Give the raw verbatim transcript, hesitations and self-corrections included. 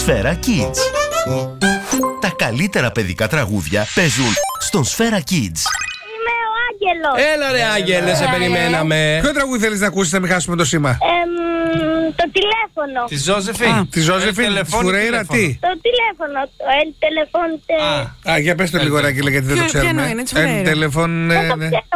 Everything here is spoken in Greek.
Σφαίρα Kids. Τα καλύτερα παιδικά τραγούδια παίζουν στον Σφαίρα Kids. Είμαι ο Άγγελος. Έλα ρε Άγγελε, σε περιμέναμε. Ποιο τραγούδι θέλεις να ακούσεις, να μην χάσουμε το σήμα? Εμ, το τηλέφωνο. Τη Ζώζεφιν. Τη Ζώζεφιν, Φουρέιρα, τι? Το τηλέφωνο. Το El Telephone. Α, Α, για πες το λίγο, Ράκη, γιατί δεν το Ποιο- ξέρουμε. ποιο είναι, της El Φουρέιρα. Telephone, Δεν ε, το ναι. ξέρω